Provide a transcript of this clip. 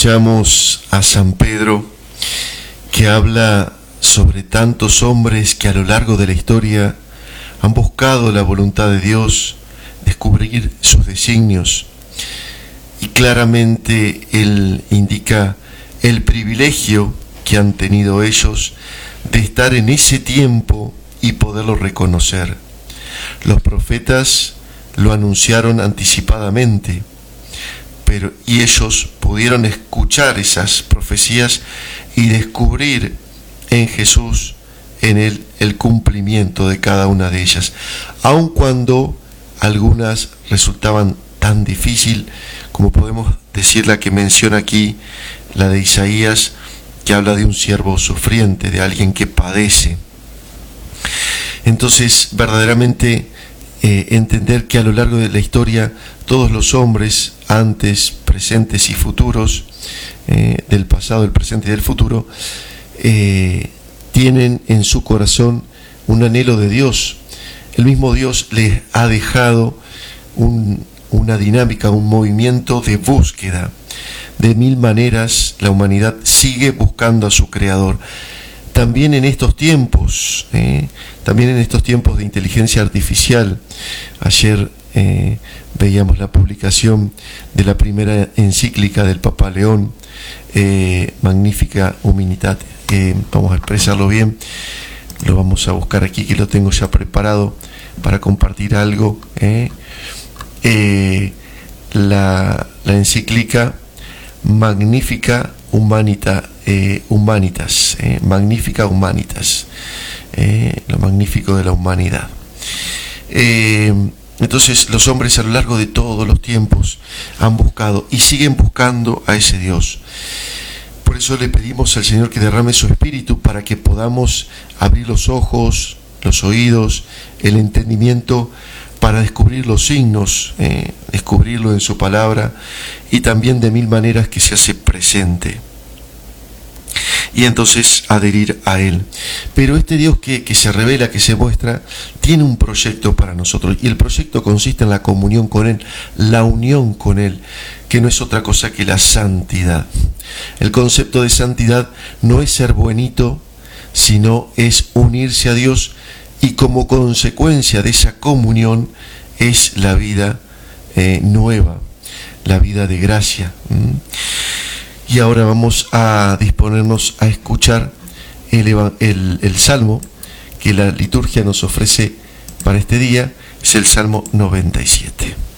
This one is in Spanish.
escuchamos a San Pedro, que habla sobre tantos hombres que a lo largo de la historia han buscado la voluntad de Dios, descubrir sus designios, y claramente él indica el privilegio que han tenido ellos de estar en ese tiempo y poderlo reconocer. Los profetas lo anunciaron anticipadamente, y ellos pudieron escuchar esas profecías y descubrir en Jesús, en él, el cumplimiento de cada una de ellas, aun cuando algunas resultaban tan difícil, como podemos decir la que menciona aquí, la de Isaías, que habla de un siervo sufriente, de alguien que padece. Entonces, verdaderamente, entender que a lo largo de la historia todos los hombres, antes, presentes y futuros, del pasado, del presente y del futuro, tienen en su corazón un anhelo de Dios. El mismo Dios les ha dejado una dinámica, un movimiento de búsqueda. De mil maneras la humanidad sigue buscando a su Creador. También en estos tiempos, de inteligencia artificial. Ayer veíamos la publicación de la primera encíclica del Papa León, Magnificat Humanitate. Vamos a expresarlo bien, lo vamos a buscar aquí, que lo tengo ya preparado para compartir algo. La encíclica Magnificat Humanitas, Magnificat Humanitas, lo magnífico de la humanidad. Entonces los hombres a lo largo de todos los tiempos han buscado y siguen buscando a ese Dios. Por eso le pedimos al Señor que derrame su Espíritu para que podamos abrir los ojos, los oídos, el entendimiento, para descubrir los signos, descubrirlo en su palabra, y también de mil maneras que se hace presente, y entonces adherir a Él. Pero este Dios que se revela, que se muestra, tiene un proyecto para nosotros, y el proyecto consiste en la comunión con Él, la unión con Él, que no es otra cosa que la santidad. El concepto de santidad no es ser buenito, sino es unirse a Dios, y como consecuencia de esa comunión es la vida nueva, la vida de gracia. Y ahora vamos a disponernos a escuchar el salmo que la liturgia nos ofrece para este día. Es el Salmo 97.